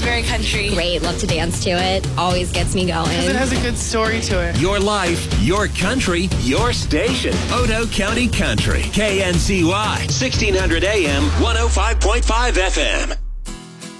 very country. Great, love to dance to it. Always gets me going. Because it has a good story to it. Your life, your country, your station. Odo County Country. KNCY. 1600 AM, 105.5 FM.